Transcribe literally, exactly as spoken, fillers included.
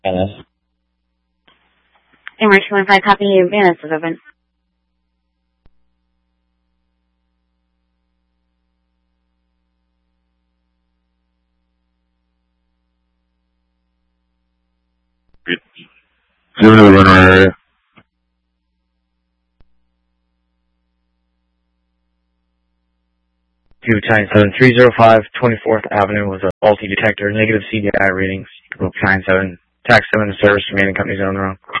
Yes. Air Marshal one five, copy you. Yes, is open. Zero to the runway area. Two China seven three zero five twenty-fourth Avenue was a faulty detector, negative C D I readings. China seven, tax seven to service, remaining companies on their own.